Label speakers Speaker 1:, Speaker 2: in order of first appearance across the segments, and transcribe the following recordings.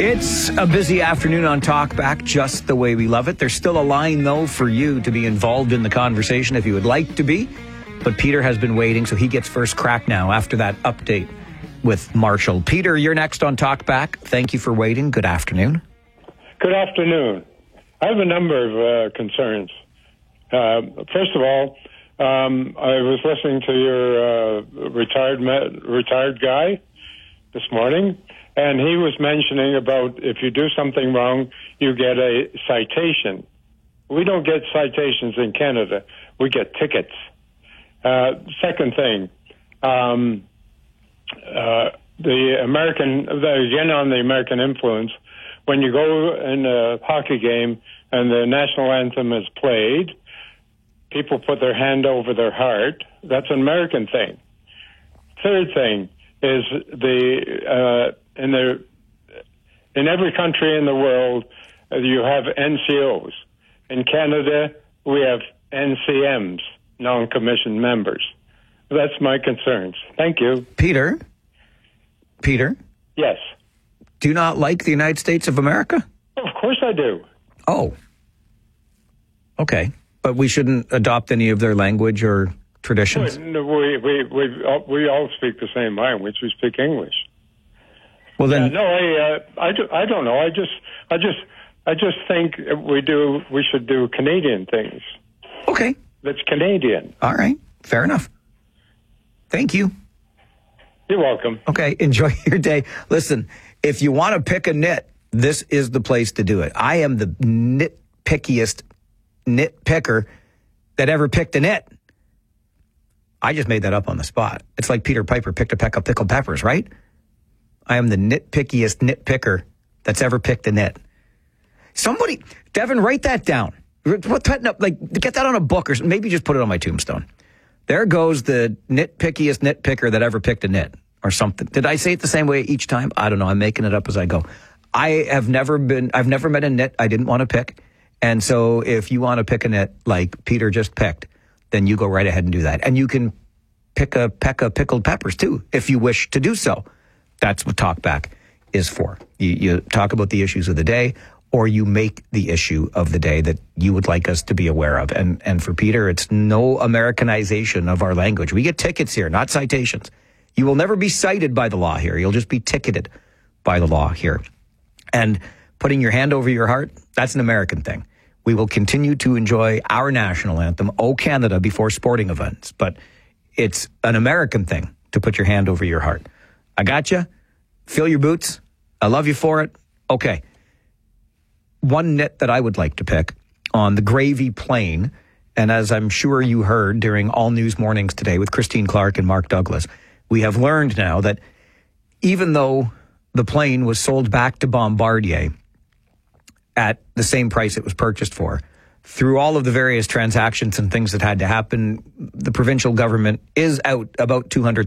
Speaker 1: It's a busy afternoon on Talkback, just the way we love it. There's still a line, though, for you to be involved in the conversation if you would like to be. But Peter has been waiting, so he gets first crack now after that update with Marshall. Peter, you're next on Talkback. Thank you for waiting. Good afternoon.
Speaker 2: Good afternoon. I have a number of concerns. First of all, I was listening to your retired guy this morning, and he was mentioning about if you do something wrong, you get a citation. We don't get citations in Canada. We get tickets. Second thing, again on the American influence, when you go in a hockey game and the national anthem is played, people put their hand over their heart. That's an American thing. Third thing is in every country in the world, you have NCOs. In Canada, we have NCMs, non-commissioned members. That's my concerns. Thank you.
Speaker 1: Peter?
Speaker 2: Yes.
Speaker 1: Do you not like the United States of America?
Speaker 2: Of course I do.
Speaker 1: Oh. Okay. But we shouldn't adopt any of their language or traditions?
Speaker 2: We all speak the same language. We speak English.
Speaker 1: Well, then...
Speaker 2: I don't know. I just think we should do Canadian things.
Speaker 1: Okay.
Speaker 2: That's Canadian.
Speaker 1: All right. Fair enough. Thank you.
Speaker 2: You're welcome.
Speaker 1: Okay. Enjoy your day. Listen, if you want to pick a nit, this is the place to do it. I am the nitpickiest nitpicker that ever picked a nit. I just made that up on the spot. It's like Peter Piper picked a peck of pickled peppers, right? I am the nitpickiest nitpicker that's ever picked a nit. Somebody, Devin, write that down. Get that on a book or maybe just put it on my tombstone. There goes the nitpickiest nitpicker that ever picked a nit or something. Did I say it the same way each time? I don't know. I'm making it up as I go. I've never met a nit I didn't want to pick. And so if you want to pick a nit like Peter just picked, then you go right ahead and do that. And you can pick a peck of pickled peppers too, if you wish to do so. That's what Talkback is for. You talk about the issues of the day, or you make the issue of the day that you would like us to be aware of. And for Peter, it's no Americanization of our language. We get tickets here, not citations. You will never be cited by the law here. You'll just be ticketed by the law here. And putting your hand over your heart, that's an American thing. We will continue to enjoy our national anthem, O Canada, before sporting events. But it's an American thing to put your hand over your heart. I got you. Fill your boots. I love you for it. Okay. One nit that I would like to pick on the gravy plane, and as I'm sure you heard during All News Mornings today with Christine Clark and Mark Douglas, we have learned now that even though the plane was sold back to Bombardier at the same price it was purchased for, through all of the various transactions and things that had to happen, the provincial government is out about $200,000,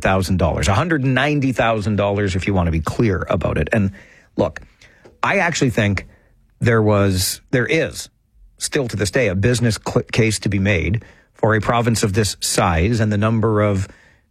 Speaker 1: $190,000 if you want to be clear about it. And look, I actually think there is still to this day a business case to be made for a province of this size and the number of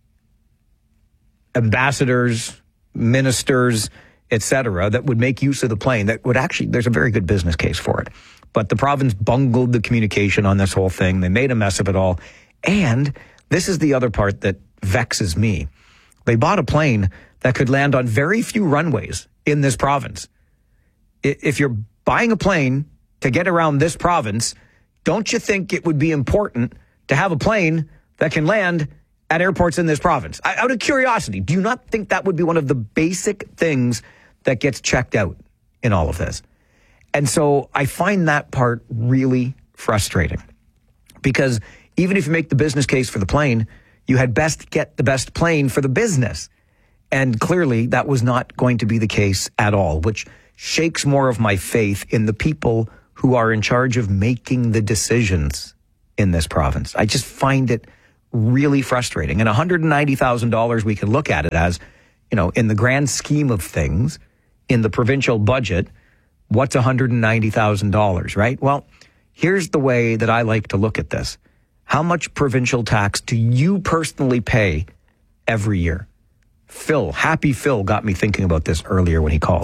Speaker 1: ambassadors, ministers, etc., that would make use of the plane. That would actually, there's a very good business case for it. But the province bungled the communication on this whole thing. They made a mess of it all. And this is the other part that vexes me. They bought a plane that could land on very few runways in this province. If you're buying a plane to get around this province, don't you think it would be important to have a plane that can land at airports in this province? Out of curiosity, do you not think that would be one of the basic things that gets checked out in all of this? And so I find that part really frustrating because even if you make the business case for the plane, you had best get the best plane for the business. And clearly that was not going to be the case at all, which shakes more of my faith in the people who are in charge of making the decisions in this province. I just find it really frustrating. And $190,000, we can look at it as, in the grand scheme of things, in the provincial budget, what's $190,000, right? Well, here's the way that I like to look at this. How much provincial tax do you personally pay every year? Happy Phil got me thinking about this earlier when he called.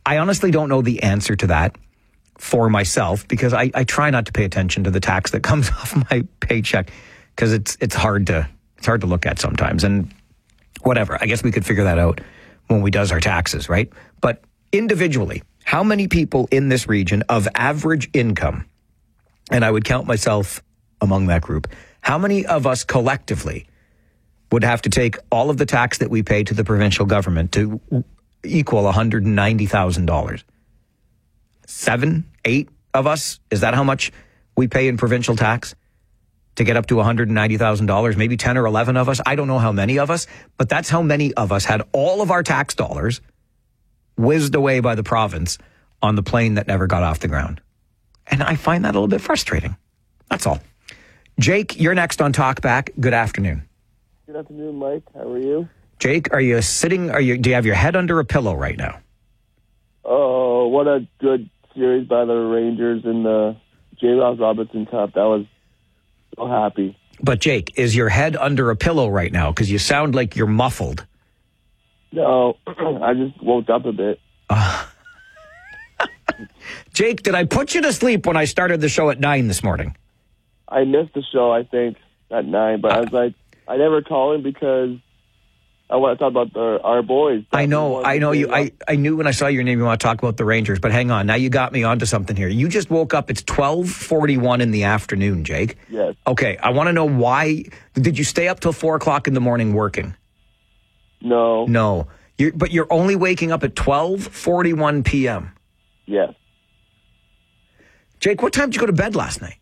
Speaker 1: I honestly don't know the answer to that for myself because I try not to pay attention to the tax that comes off my paycheck because it's hard to look at sometimes. And whatever, I guess we could figure that out when we does our taxes, right? But individually, how many people in this region of average income, and I would count myself among that group, how many of us collectively would have to take all of the tax that we pay to the provincial government to equal $190,000? 7, 8 of us? Is that how much we pay in provincial tax to get up to $190,000? Maybe 10 or 11 of us. I don't know how many of us, but that's how many of us had all of our tax dollars whizzed away by the province on the plane that never got off the ground. And I find that a little bit frustrating. That's all. Jake, you're next on Talkback. Good afternoon.
Speaker 3: Good afternoon, Mike. How are you?
Speaker 1: Jake, do you have your head under a pillow right now?
Speaker 3: Oh, what a good series by the Rangers in the J. Ross Robertson Cup. That was so happy.
Speaker 1: But Jake, is your head under a pillow right now? Because you sound like you're muffled.
Speaker 3: No, I just woke up a bit.
Speaker 1: Jake, did I put you to sleep when I started the show at 9 this morning?
Speaker 3: I missed the show, I think, at 9, but I was like, I never call in because I want to talk about our boys.
Speaker 1: I know you. I knew when I saw your name you want to talk about the Rangers, but hang on. Now you got me onto something here. You just woke up. It's 12:41 in the afternoon, Jake.
Speaker 3: Yes.
Speaker 1: Okay, I want to know why. Did you stay up till 4 o'clock in the morning working?
Speaker 3: No.
Speaker 1: No. But you're only waking up at 12:41 p.m.
Speaker 3: Yes.
Speaker 1: Jake, what time did you go to bed last night?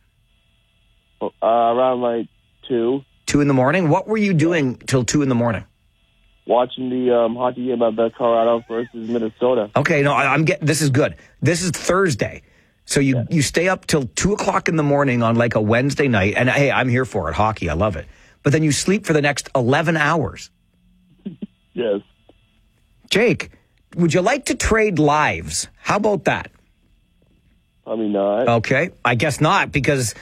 Speaker 3: Around like 2.
Speaker 1: 2 in the morning? What were you doing till 2 in the morning?
Speaker 3: Watching the hockey game about Colorado versus Minnesota.
Speaker 1: Okay, no, I'm getting. This is good. This is Thursday. So you stay up till 2 o'clock in the morning on like a Wednesday night. And hey, I'm here for it. Hockey, I love it. But then you sleep for the next 11 hours.
Speaker 3: Yes.
Speaker 1: Jake, would you like to trade lives? How about that?
Speaker 3: Probably not.
Speaker 1: Okay, I guess not because,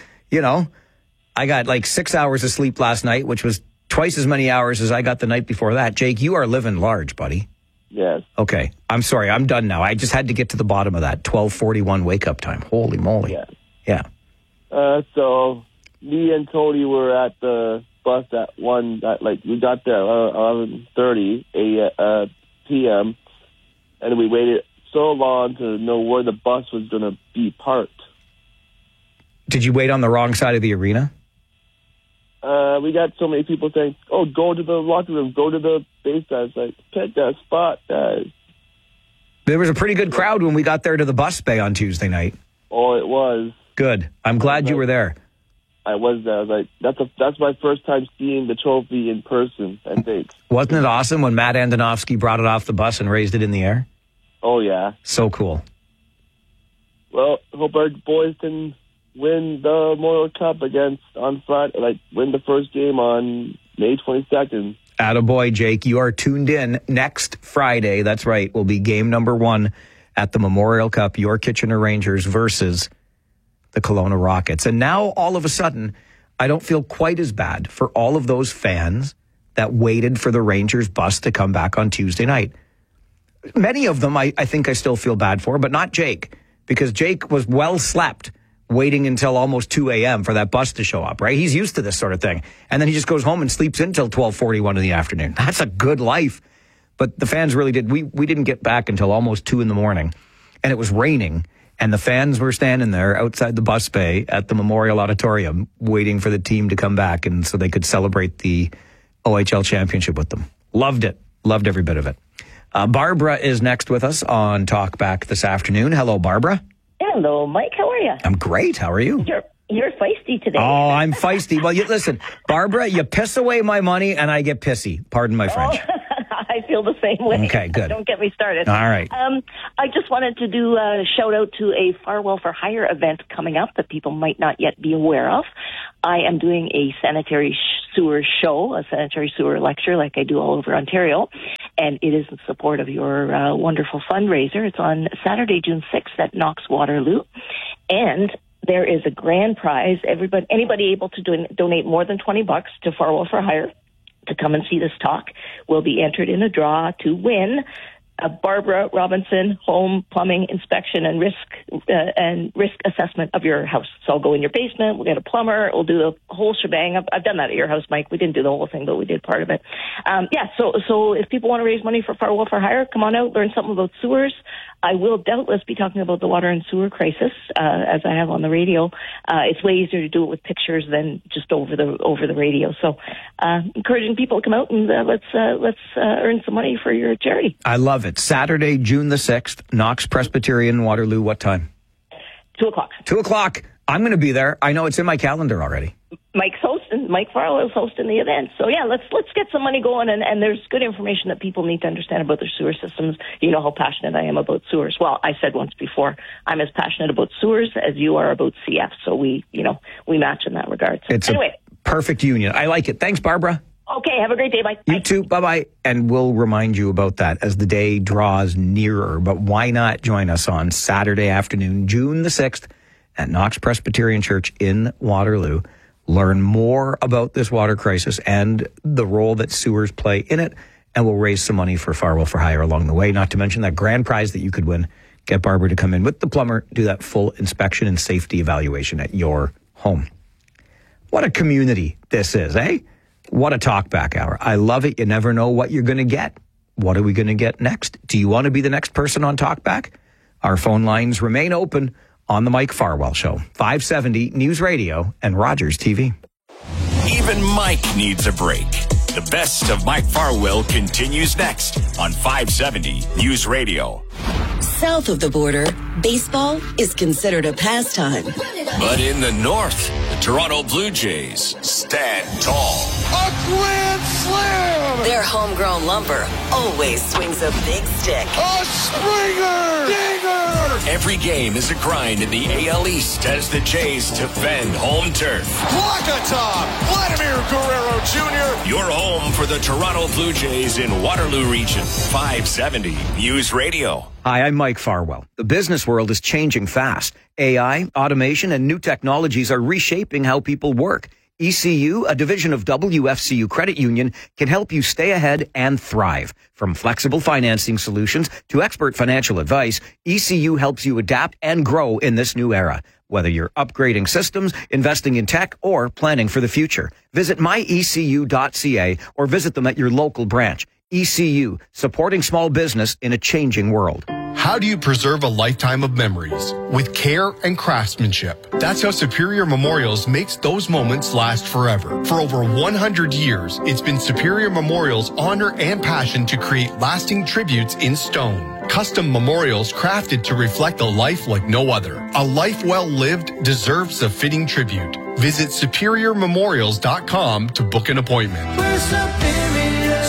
Speaker 1: I got like 6 hours of sleep last night, which was twice as many hours as I got the night before that. Jake, you are living large, buddy.
Speaker 3: Yes.
Speaker 1: Okay, I'm sorry. I'm done now. I just had to get to the bottom of that 12:41 wake-up time. Holy moly.
Speaker 3: Yes.
Speaker 1: Yeah.
Speaker 3: So me and Cody were at the bus at we got there at 11:30 p.m. and we waited so long to know where the bus was going to be parked.
Speaker 1: Did you wait on the wrong side of the arena?
Speaker 3: We got so many people saying, "Oh, go to the locker room, go to the base side." It's like, pick that spot, guys.
Speaker 1: There was a pretty good crowd when we got there to the bus bay on Tuesday night.
Speaker 3: Oh, it was.
Speaker 1: Good. I'm glad you were there.
Speaker 3: I was there. I was like, that's my first time seeing the trophy in person, I think.
Speaker 1: Wasn't it awesome when Matt Andonovski brought it off the bus and raised it in the air?
Speaker 3: Oh, yeah.
Speaker 1: So cool.
Speaker 3: Well, hope our boys can win the Memorial Cup on Friday, win the first game on May 22nd.
Speaker 1: Attaboy, Jake. You are tuned in next Friday. That's right. Will be game number 1 at the Memorial Cup. Your Kitchener Rangers versus the Kelowna Rockets. And now, all of a sudden, I don't feel quite as bad for all of those fans that waited for the Rangers bus to come back on Tuesday night. Many of them I think I still feel bad for, but not Jake, because Jake was well slept waiting until almost 2 a.m. for that bus to show up, right? He's used to this sort of thing. And then he just goes home and sleeps until 12:41 in the afternoon. That's a good life. But the fans really did. We didn't get back until almost 2 in the morning, and it was raining. And the fans were standing there outside the bus bay at the Memorial Auditorium waiting for the team to come back and so they could celebrate the OHL championship with them. Loved it. Loved every bit of it. Barbara is next with us on Talkback this afternoon. Hello, Barbara.
Speaker 4: Hello, Mike. How are you?
Speaker 1: I'm great. How are you?
Speaker 4: You're feisty today.
Speaker 1: Oh, I'm feisty. Well, listen, Barbara, you piss away my money and I get pissy. Pardon my French.
Speaker 4: Oh, I feel the same way.
Speaker 1: Okay, good.
Speaker 4: Don't get me started.
Speaker 1: All right.
Speaker 4: I just wanted to do a shout out to a Farwell for Hire event coming up that people might not yet be aware of. I am doing a sanitary sewer show, a sanitary sewer lecture like I do all over Ontario, and it is in support of your wonderful fundraiser. It's on Saturday, June 6th at Knox Waterloo, and there is a grand prize. Anybody able to donate more than $20 to Farwell for Hire to come and see this talk will be entered in a draw to win Barbara Robinson, home plumbing inspection and risk assessment of your house. So I'll go in your basement. We'll get a plumber. We'll do the whole shebang. I've done that at your house, Mike. We didn't do the whole thing, but we did part of it. So if people want to raise money for Farwell for Hire, come on out, learn something about sewers. I will doubtless be talking about the water and sewer crisis, as I have on the radio. It's way easier to do it with pictures than just over the radio. So, encouraging people to come out and let's earn some money for your charity.
Speaker 1: I love it. Saturday, June the 6th, Knox Presbyterian, Waterloo. What time?
Speaker 4: 2:00.
Speaker 1: 2:00. I'm going to be there. I know it's in my calendar already.
Speaker 4: Mike Farwell is hosting the event. So yeah, let's get some money going, and there's good information that people need to understand about their sewer systems. You know how passionate I am about sewers. Well, I said once before, I'm as passionate about sewers as you are about CF. So we match in that regard. So,
Speaker 1: it's anyway, a perfect union. I like it. Thanks, Barbara.
Speaker 4: Okay, have a great day, Mike.
Speaker 1: You too. Bye-bye. And we'll remind you about that as the day draws nearer. But why not join us on Saturday afternoon, June the 6th, at Knox Presbyterian Church in Waterloo. Learn more about this water crisis and the role that sewers play in it, and we'll raise some money for Farwell for Hire along the way, not to mention that grand prize that you could win. Get Barbara to come in with the plumber, do that full inspection and safety evaluation at your home. What a community this is, eh? What a talkback hour. I love it. You never know what you're going to get. What are we going to get next? Do you want to be the next person on Talkback? Our phone lines remain open on the Mike Farwell Show, 570 News Radio and Rogers TV.
Speaker 5: Even Mike needs a break. The best of Mike Farwell continues next on 570 News Radio.
Speaker 6: South of the border, baseball is considered a pastime.
Speaker 5: But in the north, the Toronto Blue Jays stand tall.
Speaker 7: A grand slam!
Speaker 6: Their homegrown lumber always swings a big stick.
Speaker 7: A Springer! Dinger!
Speaker 5: Every game is a grind in the AL East as the Jays defend home turf.
Speaker 7: Wakata! Vladimir Guerrero Jr.
Speaker 5: Your home for the Toronto Blue Jays in Waterloo Region. 570 News Radio.
Speaker 1: Hi, I'm Mike Farwell. The business world is changing fast. AI, automation, and new technologies are reshaping how people work. ECU, a division of WFCU Credit Union, can help you stay ahead and thrive. From flexible financing solutions to expert financial advice, ECU helps you adapt and grow in this new era. Whether you're upgrading systems, investing in tech, or planning for the future, visit myecu.ca or visit them at your local branch. ECU, supporting small business in a changing world.
Speaker 8: How do you preserve a lifetime of memories? With care and craftsmanship. That's how Superior Memorials makes those moments last forever. For over 100 years, it's been Superior Memorials' honor and passion to create lasting tributes in stone. Custom memorials crafted to reflect a life like no other. A life well lived deserves a fitting tribute. Visit superiormemorials.com to book an appointment.
Speaker 9: We're Superior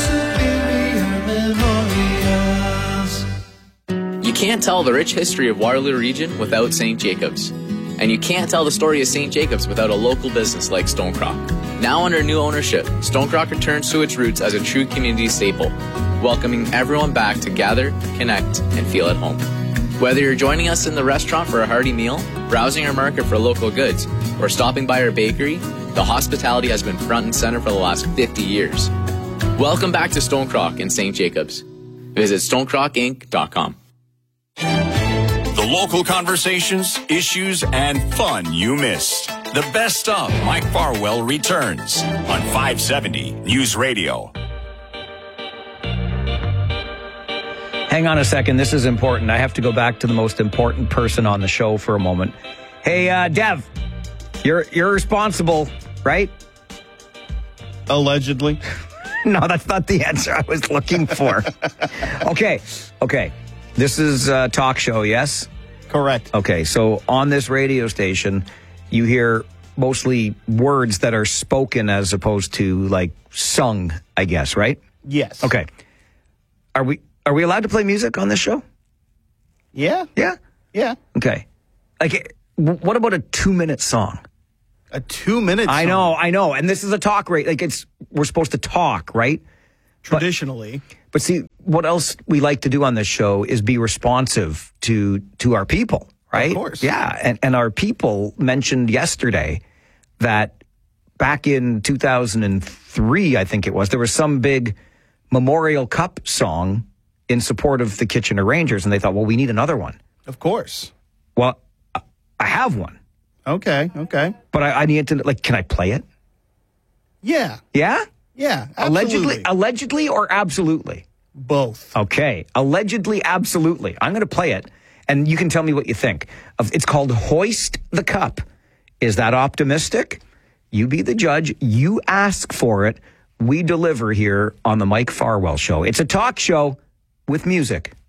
Speaker 9: Memorials.
Speaker 10: You can't tell the rich history of Waterloo Region without St. Jacobs. And you can't tell the story of St. Jacobs without a local business like Stonecrock. Now under new ownership, Stonecrock returns to its roots as a true community staple, welcoming everyone back to gather, connect, and feel at home. Whether you're joining us in the restaurant for a hearty meal, browsing our market for local goods, or stopping by our bakery, the hospitality has been front and center for the last 50 years. Welcome back to Stonecrock in St. Jacobs. Visit stonecrockinc.com.
Speaker 5: The local conversations, issues, and fun you missed. The best of Mike Farwell returns on 570 News Radio.
Speaker 1: Hang on a second. This is important. I have to go back to the most important person on the show for a moment. Hey, Dev, you're responsible, right?
Speaker 11: Allegedly.
Speaker 1: No, that's not the answer I was looking for. Okay. This is a talk show, yes?
Speaker 11: Correct.
Speaker 1: Okay, so on this radio station, you hear mostly words that are spoken as opposed to, like, sung, I guess, right?
Speaker 11: Yes.
Speaker 1: Okay. Are we allowed to play music on this show?
Speaker 11: Yeah.
Speaker 1: Yeah?
Speaker 11: Yeah.
Speaker 1: Okay. Like, what about a 2-minute song?
Speaker 11: A 2-minute song?
Speaker 1: I know. And this is a talk, right? Like, we're supposed to talk, right?
Speaker 11: Traditionally.
Speaker 1: But see, what else we like to do on this show is be responsive to our people, right?
Speaker 11: Of course.
Speaker 1: Yeah. And our people mentioned yesterday that back in 2003, I think it was, there was some big Memorial Cup song in support of the Kitchener Rangers, and they thought, well, we need another one.
Speaker 11: Of course.
Speaker 1: Well, I have one.
Speaker 11: Okay.
Speaker 1: But I need to, like, can I play it?
Speaker 11: Yeah.
Speaker 1: Yeah?
Speaker 11: Yeah, absolutely.
Speaker 1: Allegedly or absolutely?
Speaker 11: Both.
Speaker 1: Okay. Allegedly, absolutely. I'm going to play it, and you can tell me what you think. It's called Hoist the Cup. Is that optimistic? You be the judge. You ask for it. We deliver here on the Mike Farwell Show. It's a talk show with music.